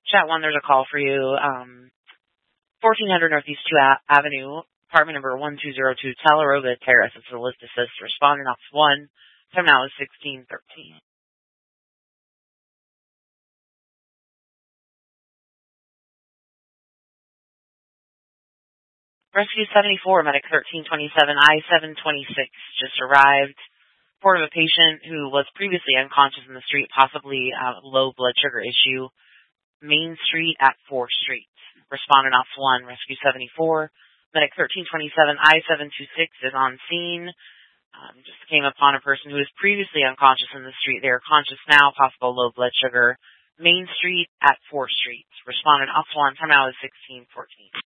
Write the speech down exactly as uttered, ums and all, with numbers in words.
Chat one, there's a call for you. Um, fourteen hundred Northeast two Avenue, apartment number one two zero two, Talaroga Terrace. It's a list assist. Responding off one. Time now is sixteen thirteen. Rescue seventy-four, Medic thirteen twenty-seven, I seven twenty-six just arrived. Report of a patient who was previously unconscious in the street, possibly uh, low blood sugar issue. Main Street at fourth Street. Respondent off one, Rescue seventy-four. Medic thirteen twenty-seven, I seven twenty-six is on scene. Um, just came upon a person who was previously unconscious in the street. They are conscious now, possible low blood sugar. Main Street at fourth Street. Respondent off one, time now is sixteen fourteen.